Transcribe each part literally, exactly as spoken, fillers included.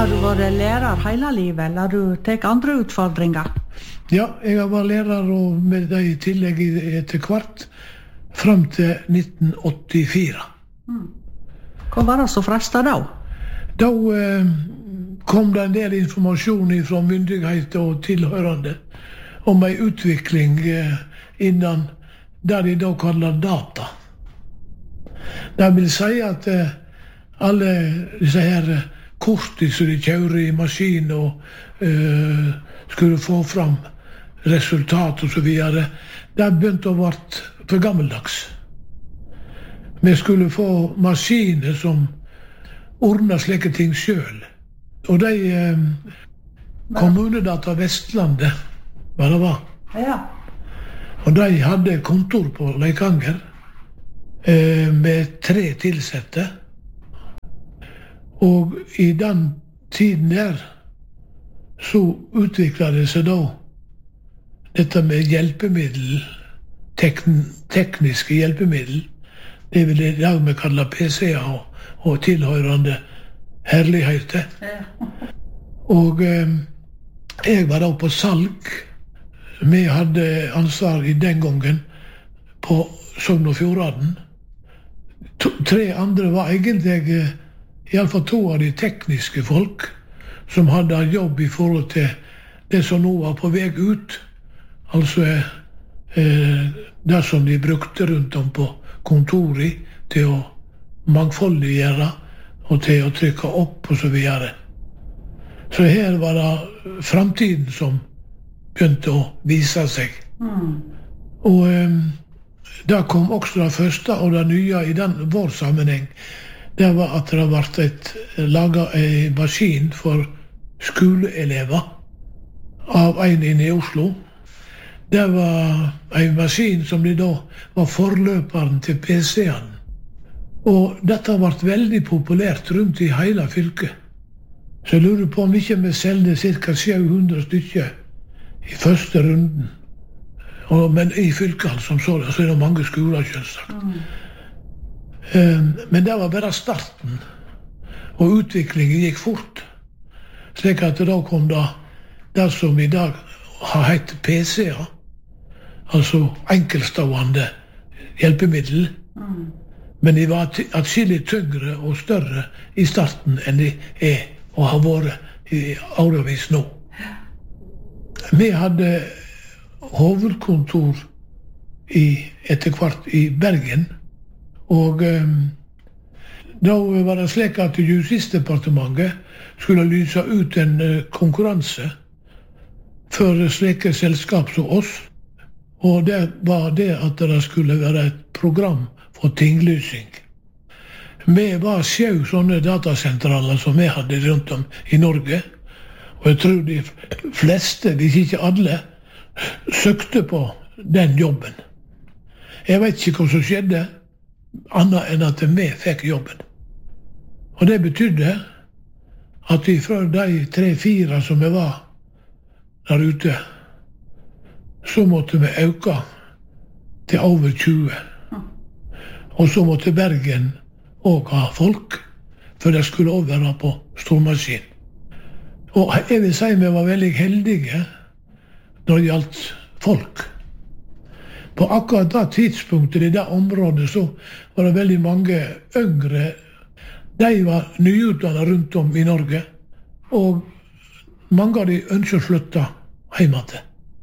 Har du vært lærer hele livet, eller har du tatt andre utfordringer? Ja, jeg har vært lærer og med det i tillegg etter hvert, frem til nitten åttifire. Mm. Hva var det så fresta da? Da eh, kom det en del informasjon fra myndigheter og tilhørende om en utvikling eh, innan det de da kaller data. Det vil si at eh, alle disse her korti som de kjører i maskin og uh, skulle få fram resultat og så videre, det begynte å være for gammeldags. Vi skulle få maskiner som ordnet slike ting selv. Og de uh, kommunedata Vestlandet, hva det var. Ja. Og de hadde kontor på Leikanger uh, med tre tilsette. Og i den tiden der så utviklet det seg da dette med hjelpemiddel, tekn, tekniske hjelpemiddel. Det vil i dag vi kalle P C-er og, og tilhørende herligheter. Ja. Og eh, jeg var da på salg. Vi hadde ansvar i den gangen på Sogn og Fjordane. To, tre andre var egentlig i alle fall to av de tekniske folk som hadde jobb i forhold til det som nå var på vei ut. Altså eh, det som de brukte rundt om på kontoret til å mangfoldiggjøre og til å trykke opp og så videre. Så her var det fremtiden som begynte å vise seg. Mm. Og eh, det kom også det første og det nye i den vår sammenheng. Det var at det ble laget en maskin for skoleelever av en inne i Oslo. Det var en maskin som de da var forløperen til P C-en. Og dette ble veldig populært rundt i hele fylket. Så jeg lurer på om ikke vi selgte ca. sju hundre stykker i første runden. Og, men i fylket som så det, så er det mange skoler selvsagt. Mm. Men det var bare starten, og utviklingen gikk fort. Slik at da kom det det som i dag har hett P C-er, altså enkeltstående hjelpemiddel. Mm. Men de var atskillig tyngre og større i starten enn de er og har vært i årevis nå. Vi hadde hovedkontor i, etter hvert i Bergen. Og um, da var det slik at Justisdepartementet skulle lyse ut en uh, konkurranse for slike selskap som oss. Og det var det at det skulle være et program for tinglysing. Vi var sju sånne datasentraler som vi hadde rundt om i Norge. Og jeg tror de fleste, hvis ikke alle, søkte på den jobben. Jeg vet ikke hva som skjedde, annet enn at vi fikk jobben. Og det betydde at vi fra de tre-fire som vi var der ute, så måtte vi øke til over tjue. Og så måtte Bergen også ha folk, for det skulle også være på stormaskin. Og jeg vil si vi var veldig heldige når det gjaldt folk. På akkurat det tidspunktet i det området så var det veldig mange yngre. De var nyutdannet rundt om i Norge, og mange av de ønsker å flytte hjemme til.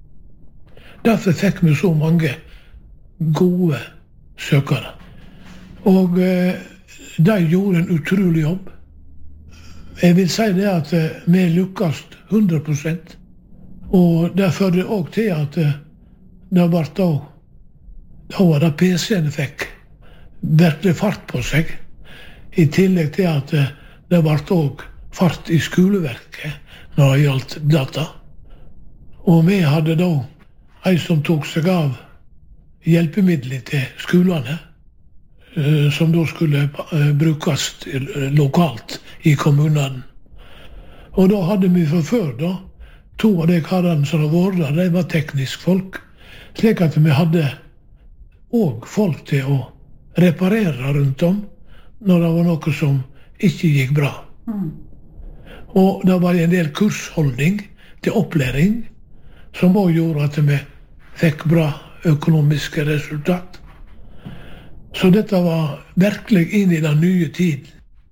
Derfor fikk vi så mange gode søkere. Og eh, de gjorde en utrolig jobb. Jeg vil si det at eh, vi lykkes hundre prosent. Og det førte også til at eh, det ble da Da var det P C-en fikk virkelig fart på seg, i tillegg til at det ble også fart i skoleverket når det gjaldt data. Og vi hadde da en som tok seg av hjelpemidler til skolene, som da skulle brukes lokalt i kommunene. Og da hadde vi fra før da, to av de karene som var der, de var teknisk folk, slik at vi hadde og folk til å reparere rundt om når det var noe som ikke gikk bra. Mm. Og det var en del kursholdning til opplæring, som også gjorde at vi fikk bra økonomiske resultat. Så dette var virkelig inn i den nye tiden.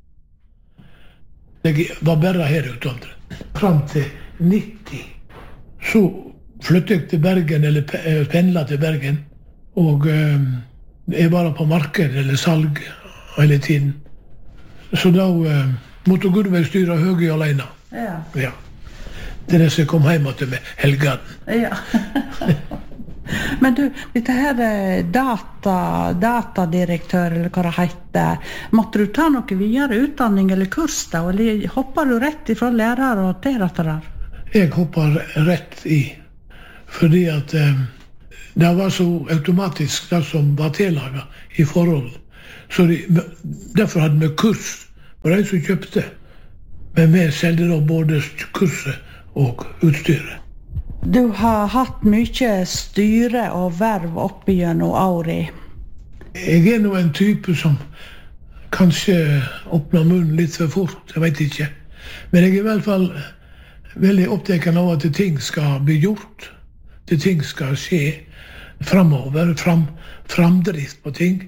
Jeg var bare her ute fram til nitti. Så flyttet jeg til Bergen, eller pendlet til Bergen, og øh, jeg var på marked eller salg hele tiden. Så da øh, måtte Gudveig styre Høgøy alene. Ja. Ja. Det er det som kom hjem til meg, helgen. Ja. Men du, dette her data, datadirektør, eller hva det heter, måtte du ta noe videre utdanning eller kurs da, eller hopper du rett ifra lærer og til dette der? Jeg hopper rett i, fordi at eh, det var så automatisk det som var tillaget i forhold. Så de, derfor hadde vi kurs for de som kjøpte, men vi selgte da både kurset og utstyret. Du har hatt mye styre og verv opp gjennom året. Jeg er nå en type som kanskje åpner munnen litt for fort, jeg vet ikke. Men jeg er i hvert fall veldig opptatt av at ting skal bli gjort, at ting skal skje fremover, fram, framdrift på ting.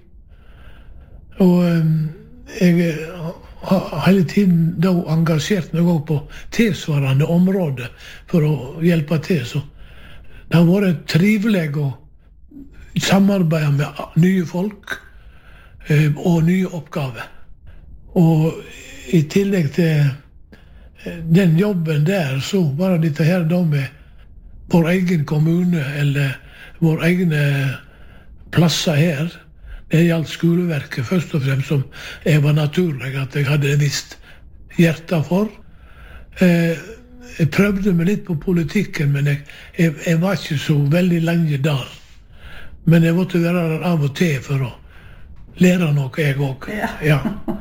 Og um, jeg har hele tiden da engasjert meg også på tilsvarende områder for å hjelpe til. Så det har vært trivelig å samarbeide med nye folk eh, og nye oppgaver. Og i tillegg til den jobben der, så var det dette her da med vår egen kommune, eller vår egne plasser her. Det gjaldt skoleverket først og fremst, som jeg var naturlig at jeg hadde visst hjerte for. Eh, jeg prøvde meg litt på politikken, men jeg, jeg, jeg var ikke så veldig lenge der. Men jeg måtte være der av og til for å lære noe, jeg også. Ja. Ja.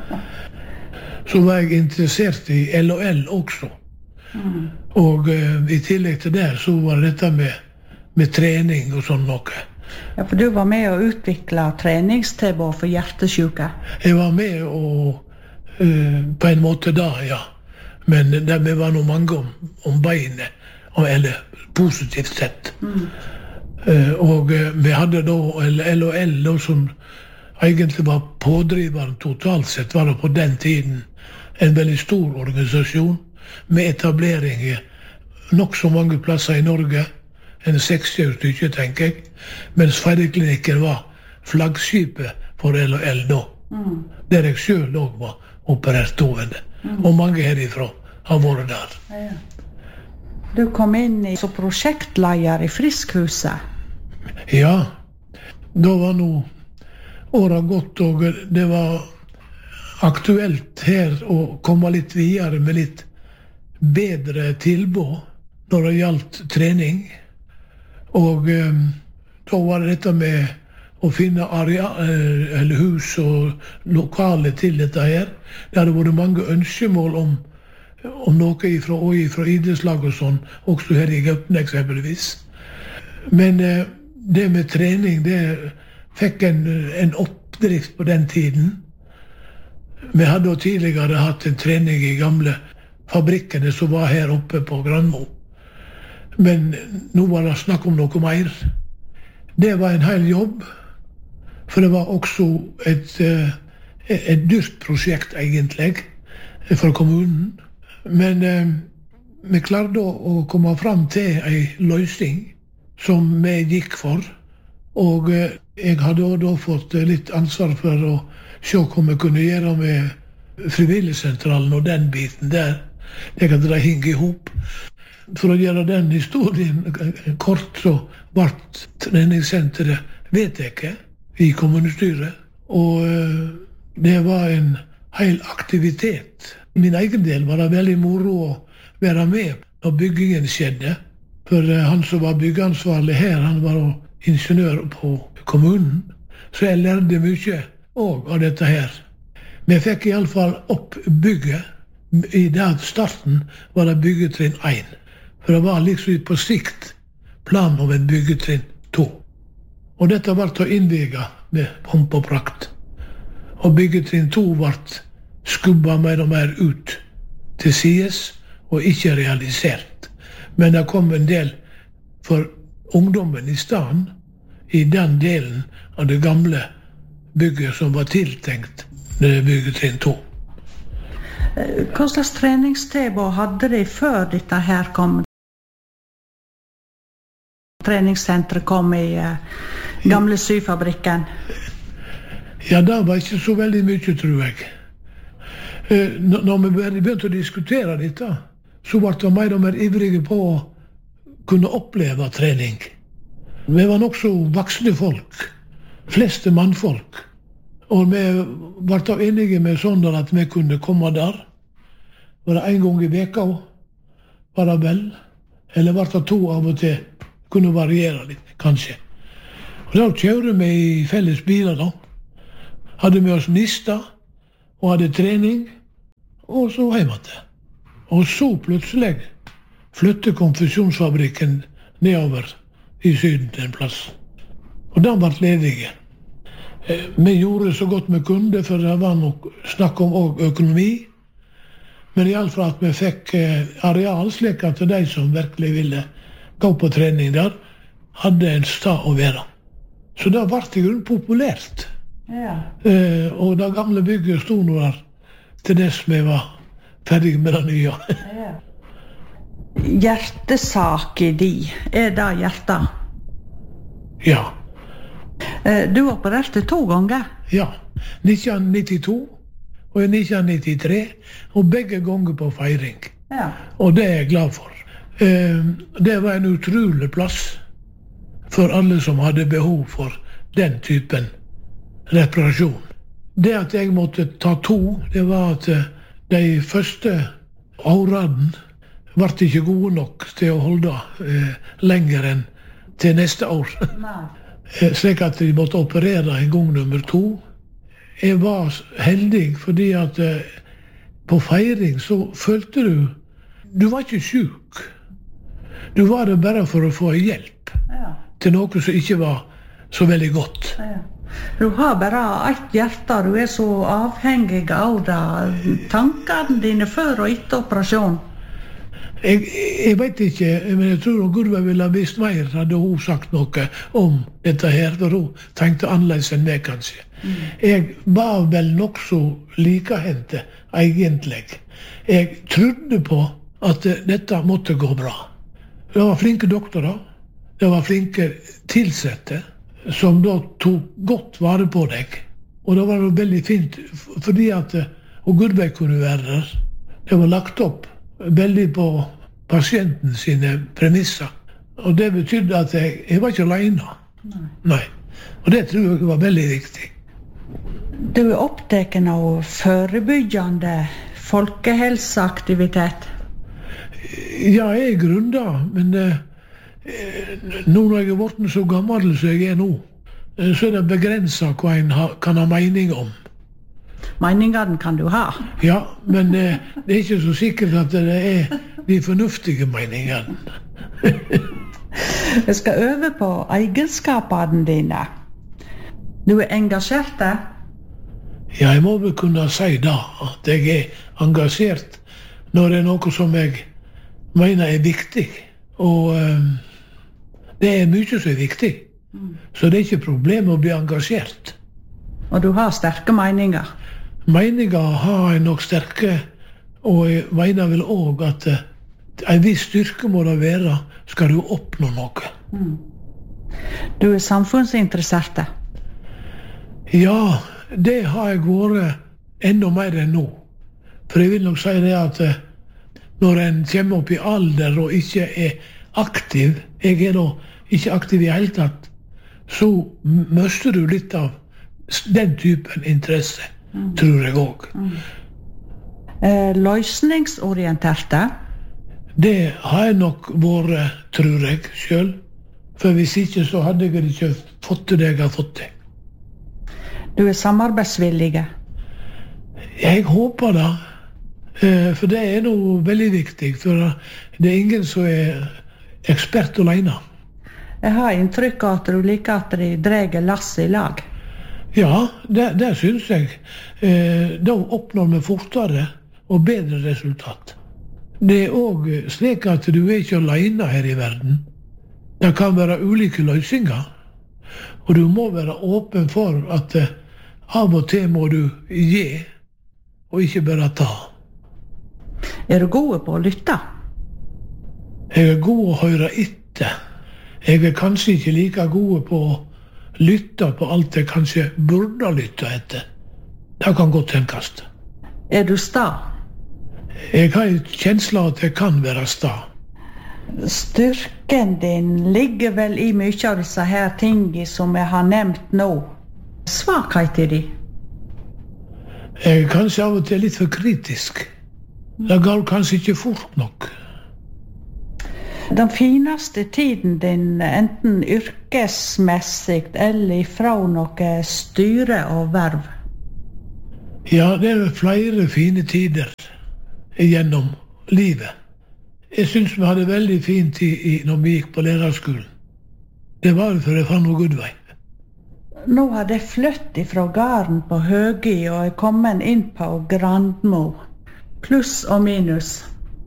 Så var jeg interessert i L og L også. Mm. Og eh, i tillegg til det så var det dette med, med trening og sånn noe. Ja, for du var med å utvikle treningstilbud for hjertesyke. Jeg var med og, uh, på en måte da, ja. Men det vi var noe mange om, om beinet, eller positivt sett. Mm. Uh, og uh, vi hadde da L og L, da, som egentlig var pådriveren totalt sett, var det på den tiden en veldig stor organisasjon med etablering i nok så mange plasser i Norge. En seksti stykker, tenker jeg, mens Færøyklinikken var flaggskipet for L og L da, mm. der jeg selv også var operert hoved. Mm. Og mange herifra har vært der. Ja. Du kom inn i, som prosjektleder i Friskhuset. Ja, da var nå året gått, og det var aktuelt her å komme litt videre med litt bedre tilbud når det gjaldt trening. Og um, da var det dette med å finne areal, eller hus og lokale til dette her. Det hadde vært mange ønskemål om, om noe ifra, og ifra idrettslag og sånn, også her i Gauten eksempelvis. Men uh, det med trening, det fikk en, en oppdrift på den tiden. Vi hadde tidligere hatt en trening i gamle fabrikkene som var her oppe på Granmo. Men nå var det snakk om noe mer. Det var en hel jobb, for det var også et, et dyrt prosjekt egentlig for kommunen. Men eh, vi klarte å komme fram til en løsning som vi gikk for. Og eh, jeg hadde da fått litt ansvar for å se hva vi kunne gjøre med frivilligsentralen og den biten der. Det kan dra hing i hop. For å gjøre den historien kort, så ble treningssenteret vedtatt i kommunestyret. Og det var en hel aktivitet. I min egen del var det veldig moro å være med når byggingen skjedde. For han som var byggeansvarlig her, han var ingeniør på kommunen. Så jeg lærte mye også av dette her. Vi fikk i alle fall opp bygget. I den starten var det byggetrinn én. For det var liksom på sikt plan om en byggetrinn to. Og dette ble å innvige med pomp og prakt. Og byggetrinn to ble skubba mer og mer ut til sides, og ikke realisert. Men det kom en del for ungdommen i staden, i den delen av det gamle bygget som var tiltenkt byggetrinn to. Hva slags treningstilbud hadde de før dette her kom? Treningssenteret kom i uh, gamle syfabrikken? Ja, det var ikke så veldig mye, tror jeg. Uh, når vi begynte å diskutere dette, så ble vi mer og mer ivrige på å kunne oppleve trening. Vi var nok så voksne folk, fleste mannfolk. Og vi ble enige med sånn at vi kunne komme der. Var det en gang i veka, var det vel? Eller var det to av og til? Kunne variere litt, kanskje. Og da kjører vi i felles biler da. Hadde med oss nista, og hadde trening, og så hjemme til. Og så plutselig flyttet konfusjonsfabrikken nedover i syden til en plass. Og den ble ledige. Vi gjorde så godt vi kunne, for det var nok snakk om også økonomi. Men i alle fall at vi fikk areal, slik at de som virkelig ville gå på trening der, hadde en stad å være. Så det ble i grunnen populært. Ja. Og det gamle bygget stod nå der til dess vi var ferdige med det nye. Ja. Hjertesak i de, er det hjertet? Ja. Du opererte to ganger? Ja, nitten nittito og i nitten nittitre, og begge ganger på feiring. Ja. Og det er jeg glad for. Det var en utrolig plass for alle som hadde behov for den typen reparasjon. Det at jeg måtte ta to, det var at de første årene ble ikke gode nok til å holde lenger enn til neste år. Nei. Slik at de måtte operere en gang nummer to. Jeg var heldig fordi at på feiring så følte du du var ikke syk. Du var det bare for å få hjelp Ja. til noe som ikke var så veldig godt. Ja. Du har bare ett hjerte, du er så avhengig av det. Tankene dine før og etter operasjon? Jeg, jeg vet ikke, men jeg tror Gurve ville ha visst mer, hadde hun sagt noe om dette her, for hun tenkte annerledes enn meg, kanskje. Mm. Jeg var vel nok så likehendte, egentlig. Jeg trodde på at dette måtte gå bra. Det var flinke doktorer, det var flinke tilsette, som da tok godt vare på deg. Og det var jo veldig fint, fordi at Gurve kunne være der. Det var lagt opp veldig på pasienten sine premisser. Og det betydde at jeg, jeg var ikke alene. Nei. Nei. Og det tror jeg var veldig viktig. Du er opptatt av forebyggende folkehelseaktivitet? Ja, jeg er grunna, men eh, nå når jeg er blitt så gammel som jeg er nå, eh, så er det begrenset hva en ha, kan ha mening om. Meningene kan du ha. Ja, men eh, det er ikke så sikkert at det er de fornuftige meningene. Jeg skal øve på egenskapene dine. Du er engasjert? Ja, jeg må vel kunne si da at jeg er engasjert når det er noe som jeg mener er viktig. Og eh, det er mye som er viktig. Mm. Så det er ikke problem å bli engasjert. Og du har sterke meninger? Meninger har jeg nok sterke, og jeg mener vel også at uh, en viss styrke må det være, skal du oppnå noe. Mm. Du er samfunnsinteressert? Ja, det har jeg vært enda mer enn nå. For jeg vil nok si det at uh, når en kommer opp i alder og ikke er aktiv, jeg er da ikke aktiv i hele tatt, så mister du litt av den typen interesse. Mm. Tror jeg òg. Mm. Eh, løsningsorienterte? Det har jeg nok vært, tror jeg, sjøl. For hvis ikke, så hadde jeg ikke fått det jeg har fått det. Du er samarbeidsvillig? Jeg håper det. Eh, for det er noe veldig viktig. For det er ingen som er ekspert alene. Jeg har inntrykk av at du liker at de drar lasset i lag. Ja, det, det syns jeg. Eh, da oppnår vi fortere og bedre resultat. Det er også slik at du er ikke alene her i verden. Det kan være ulike løsninger. Og du må være åpen for at eh, av og til må du gi, og ikke bare ta. Er du god på å lytte? Jeg er god å høre etter. Jeg er kanskje ikke like god på å lytte på alt jeg kanskje burde lytte etter. Det kan godt tenkes. Er du sta? Jeg har en kjensle av at jeg kan være sta. Styrken din ligger vel i mye av disse her tingene som jeg har nevnt nå. Svakheter de? Jeg er kanskje av og til litt for kritisk. Det går kanskje ikke fort nok. Den fineste tiden din, enten yrkesmessig eller fra noe styre og verv? Ja, det er flere fine tider gjennom livet. Jeg synes vi hadde veldig fin tid i, når vi gikk på lærerskolen. Det var for jeg fant noe god vei. Nå har jeg flyttet fra gården på Høgi og er kommet inn på Grandmo. Pluss og minus.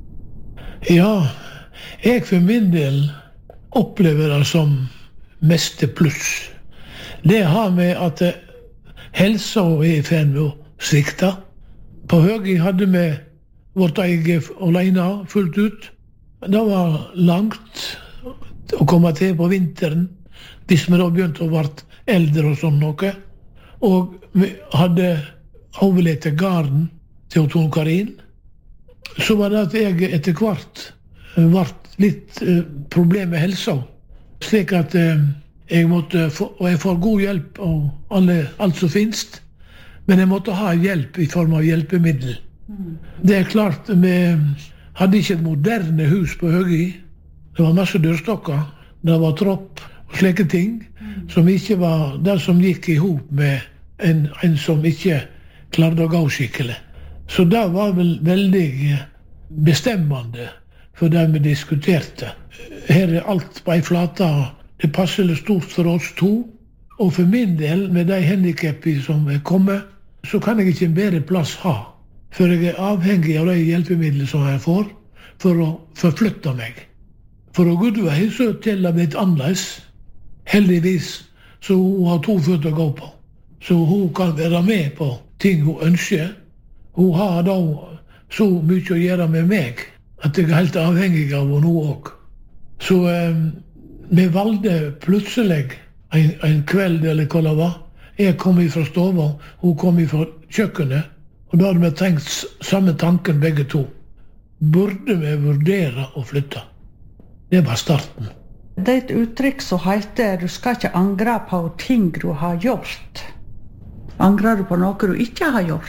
Ja, jeg for min del opplever det som meste pluss. Det har med at helsa er i ferd med å svikte. På Høgi hadde vi vårt eget alene fullt ut. Det var langt å komme til på vinteren, hvis vi da begynte å være eldre og sånn noe. Og vi hadde overlevd til gården til Tone Karin. Så var det at jeg etter hvert ble litt eh, problem med helsa. Slik at eh, jeg måtte få, og jeg får god hjelp av alle, alt som finnes, men jeg måtte ha hjelp i form av hjelpemiddel. Mm. Det er klart, vi hadde ikke et moderne hus på Høgi. Det var masse dørstokker, det var tropp og slike ting, mm. som ikke var det som gikk i hop med en, en som ikke klarte å gå skikkelig. Så det var vel veldig bestemmende for det vi diskuterte. Her er alt på en flate. Det passer stort for oss to. Og for min del, med de handicapene som er kommet, så kan jeg ikke en bedre plass ha. For jeg er avhengig av de hjelpemidlene som jeg får, for å forflytte meg. For å Gudvei så til det blitt annerledes. Heldigvis så hun har to føtter å gå på. Så hun kan være med på ting hun ønsker. Hun har da så mye å gjøre med meg, at jeg er helt avhengig av henne også. Så eh, vi valgte plutselig en, en kveld, eller hva det var. Jeg kom fra stova, hun kom fra kjøkkenet, og da hadde vi tenkt samme tanken begge to. Burde vi vurdere å flytte? Det var starten. Det er et uttrykk som heter du skal ikke angre på ting du har gjort. Angrer du på noe du ikke har gjort?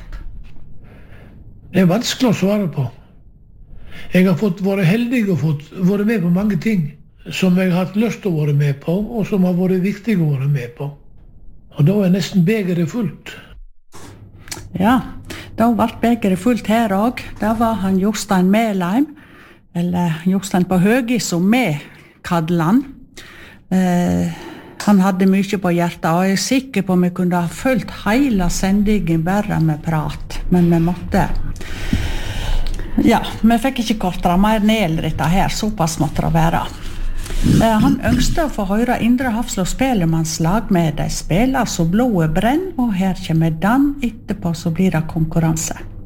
Det er vanskelig å svare på. Jeg har fått vært heldig og fått vært med på mange ting som jeg har hatt lyst til å være med på, og som har vært viktig å være med på. Og da er nesten begeret fullt. Ja, da ble begeret fullt her også. Da var han Jostein Melheim, eller Jostein på Høgi, som vi kaller han. Eh, han hadde mye på hjertet, og jeg er sikker på om vi kunne ha fulgt hele sendingen bare med prat, men vi måtte. Ja, vi fikk ikke kortere mer ned dette her, såpass måtte det være. Eh, han ønsket å få høre Indre Hafslå Spelemannslag med de spiller så blodet brenn, og her kommer Dan etterpå så blir det konkurranse.